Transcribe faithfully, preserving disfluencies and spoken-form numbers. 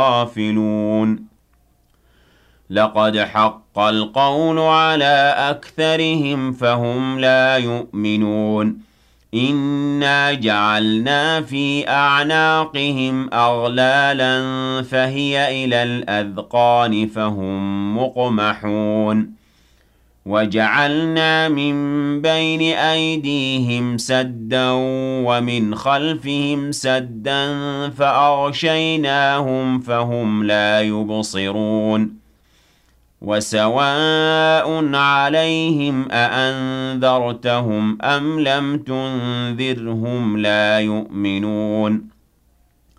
غافلون لقد حق القول على أكثرهم فهم لا يؤمنون إنا جعلنا في أعناقهم أغلالا فهي إلى الأذقان فهم مقمحون وجعلنا من بين أيديهم سدا ومن خلفهم سدا فأغشيناهم فهم لا يبصرون وسواء عليهم أأنذرتهم أم لم تنذرهم لا يؤمنون